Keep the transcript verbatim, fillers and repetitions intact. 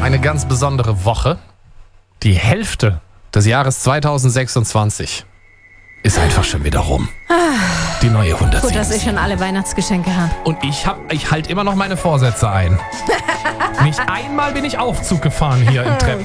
eine ganz besondere Woche. Die Hälfte des Jahres zweitausendsechsundzwanzig ist einfach schon wieder rum. Die neue hundertsieben. Gut, dass ich schon alle Weihnachtsgeschenke habe. Und ich hab, ich halte immer noch meine Vorsätze ein. Nicht einmal bin ich Aufzug gefahren hier im Treppen.